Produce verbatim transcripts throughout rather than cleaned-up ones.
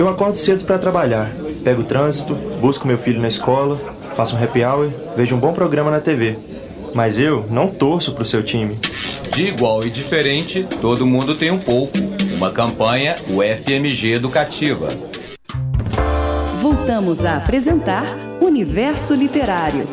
Eu acordo cedo para trabalhar, pego o trânsito, busco meu filho na escola, faço um happy hour, vejo um bom programa na T V. Mas eu não torço pro seu time. De igual e diferente, todo mundo tem um pouco. Uma campanha U F M G Educativa. Voltamos a apresentar Universo Literário.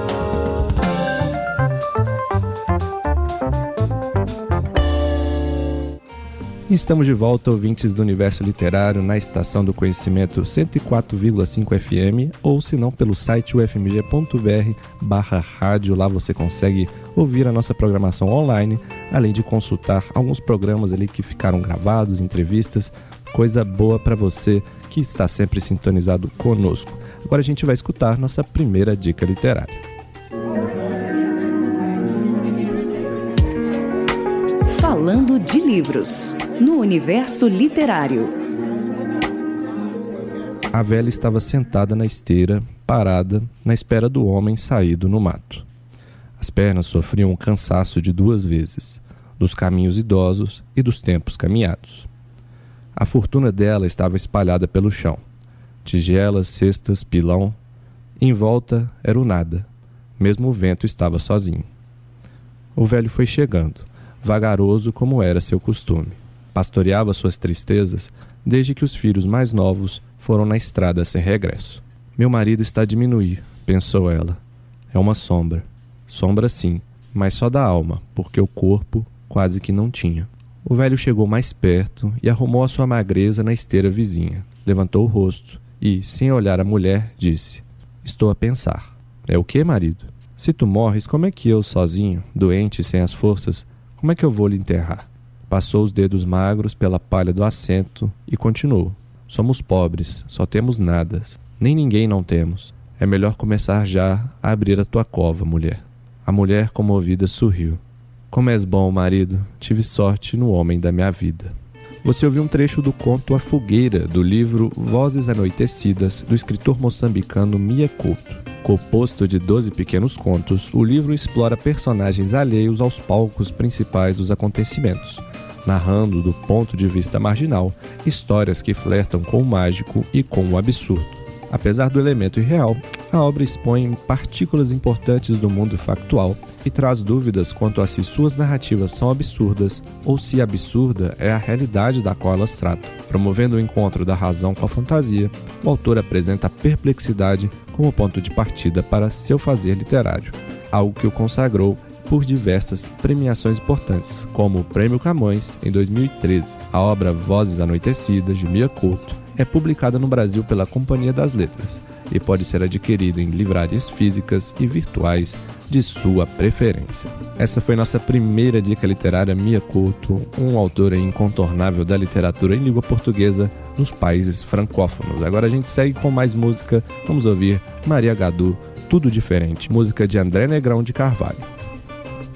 Estamos de volta, ouvintes do Universo Literário, na Estação do Conhecimento cento e quatro vírgula cinco F M, ou se não pelo site u f m g ponto b r barra rádio. Lá você consegue ouvir a nossa programação online, além de consultar alguns programas ali que ficaram gravados, entrevistas, coisa boa para você que está sempre sintonizado conosco. Agora a gente vai escutar nossa primeira dica literária. Falando de livros, no Universo Literário. A velha estava sentada na esteira, parada, na espera do homem saído no mato. As pernas sofriam um cansaço de duas vezes, dos caminhos idosos e dos tempos caminhados. A fortuna dela estava espalhada pelo chão. Tigelas, cestas, pilão. Em volta era o nada. Mesmo o vento estava sozinho. O velho foi chegando, vagaroso como era seu costume. Pastoreava suas tristezas desde que os filhos mais novos foram na estrada sem regresso. Meu marido está a diminuir, pensou ela. É uma sombra. Sombra sim, mas só da alma, porque o corpo quase que não tinha. O velho chegou mais perto e arrumou a sua magreza na esteira vizinha. Levantou o rosto e, sem olhar a mulher, disse: Estou a pensar. É o quê, marido? Se tu morres, como é que eu, sozinho, doente e sem as forças, como é que eu vou lhe enterrar? Passou os dedos magros pela palha do assento e continuou. Somos pobres, só temos nada. Nem ninguém não temos. É melhor começar já a abrir a tua cova, mulher. A mulher, comovida, sorriu. Como és bom, marido. Tive sorte no homem da minha vida. Você ouviu um trecho do conto A Fogueira, do livro Vozes Anoitecidas, do escritor moçambicano Mia Couto. Composto de doze pequenos contos, o livro explora personagens alheios aos palcos principais dos acontecimentos, narrando, do ponto de vista marginal, histórias que flertam com o mágico e com o absurdo. Apesar do elemento irreal, a obra expõe partículas importantes do mundo factual e traz dúvidas quanto a se suas narrativas são absurdas ou se absurda é a realidade da qual elas tratam. Promovendo o encontro da razão com a fantasia, o autor apresenta a perplexidade como ponto de partida para seu fazer literário, algo que o consagrou por diversas premiações importantes, como o Prêmio Camões em dois mil e treze. A obra Vozes Anoitecidas, de Mia Couto, é publicada no Brasil pela Companhia das Letras e pode ser adquirida em livrarias físicas e virtuais de sua preferência. Essa foi nossa primeira dica literária, Mia Couto, um autor incontornável da literatura em língua portuguesa nos países francófonos. Agora a gente segue com mais música. Vamos ouvir Maria Gadu, Tudo Diferente, música de André Negrão de Carvalho.